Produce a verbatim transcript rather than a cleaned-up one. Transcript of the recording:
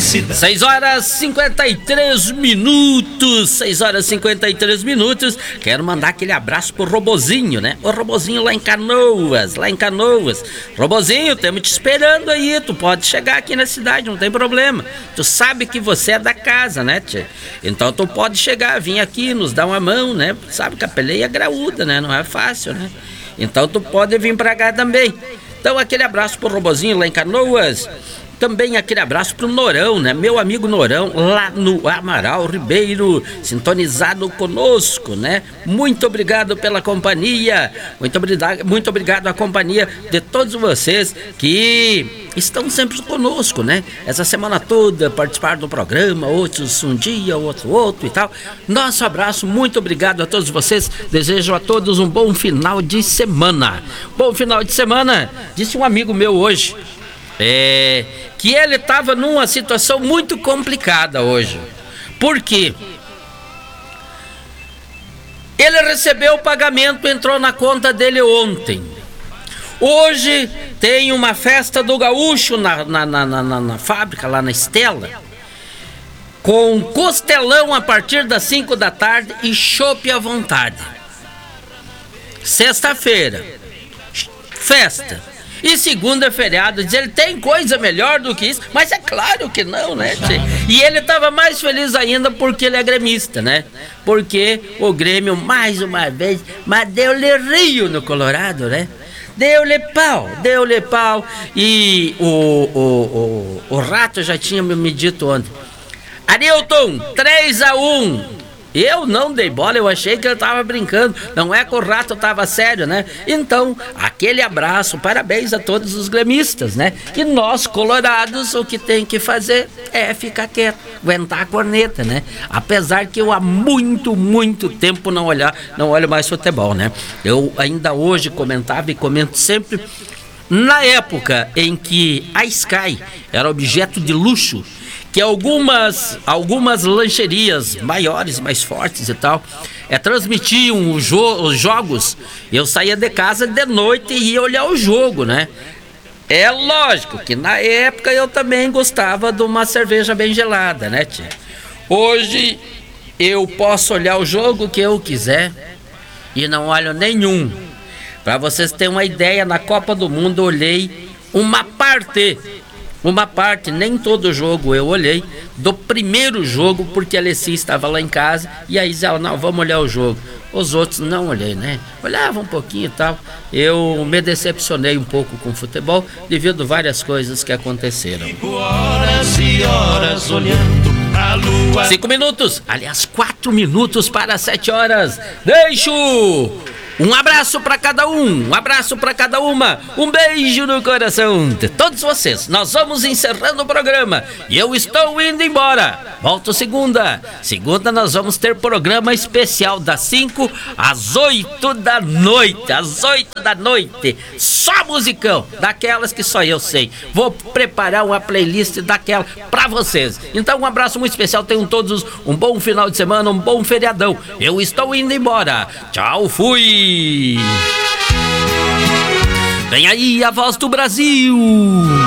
felicidade. seis horas e cinquenta e três minutos, seis horas e cinquenta e três minutos. Quero mandar aquele abraço pro Robozinho, né? O Robozinho lá em Canoas, lá em Canoas. Robozinho, estamos te esperando aí, tu pode chegar aqui na cidade, não tem problema. Tu sabe que você é da casa, né, tia? Então tu pode chegar, vir aqui, nos dar uma mão, né? Sabe que a peleia é graúda, né? Não é fácil, né? Então tu pode vir pra cá também. Então aquele abraço pro Robozinho lá em Canoas. Também aquele abraço pro Norão, né? Meu amigo Norão, lá no Amaral Ribeiro, sintonizado conosco, né? Muito obrigado pela companhia, muito obrigado, muito obrigado à companhia de todos vocês que estão sempre conosco, né? Essa semana toda, participaram do programa, outros um dia, outro outro e tal. Nosso abraço, muito obrigado a todos vocês, desejo a todos um bom final de semana. Bom final de semana, disse um amigo meu hoje, É, que ele estava numa situação muito complicada hoje. Por quê? Ele recebeu o pagamento, entrou na conta dele ontem. Hoje tem uma festa do gaúcho na, na, na, na, na fábrica, lá na Estela, com costelão a partir das cinco da tarde e chopp à vontade. Sexta-feira, festa. E segunda é feriado. Diz ele, tem coisa melhor do que isso? Mas é claro que não, né, tchê? E ele estava mais feliz ainda porque ele é gremista, né? Porque o Grêmio, mais uma vez, mas deu-lhe rio no Colorado, né? Deu-lhe pau, deu-lhe pau. E o, o, o, o Rato já tinha me dito ontem. Arilton, três a um. Eu não dei bola, eu achei que ele tava brincando. Não é que o Rato tava sério, né? Então, aquele abraço, parabéns a todos os gremistas, né? E nós, colorados, o que tem que fazer é ficar quieto, aguentar a corneta, né? Apesar que eu há muito, muito tempo não olhar, não olho mais futebol, né? Eu ainda hoje comentava e comento sempre, na época em que a Sky era objeto de luxo, que algumas, algumas lancherias maiores, mais fortes e tal, é, transmitiam os, jo- os jogos, eu saía de casa de noite e ia olhar o jogo, né? É lógico que na época eu também gostava de uma cerveja bem gelada, né, tia? Hoje eu posso olhar o jogo que eu quiser e não olho nenhum. Para vocês terem uma ideia, na Copa do Mundo eu olhei uma parte... Uma parte, nem todo jogo eu olhei, do primeiro jogo, porque a Alessia estava lá em casa, e aí ela, não, vamos olhar o jogo. Os outros não olhei, né? Olhava um pouquinho e tal. Eu me decepcionei um pouco com o futebol, devido a várias coisas que aconteceram. Horas e horas olhando a lua. Cinco minutos, aliás, quatro minutos para sete horas. Deixo um abraço para cada um, um abraço para cada uma, um beijo no coração de todos vocês. Nós vamos encerrando o programa e eu estou indo embora. Volto segunda. Segunda nós vamos ter programa especial das cinco às oito da noite. Às oito da noite. Só musicão, daquelas que só eu sei. Vou preparar uma playlist daquela para vocês. Então um abraço muito especial. Tenham todos um bom final de semana, um bom feriadão. Eu estou indo embora. Tchau, fui. Vem aí a voz do Brasil.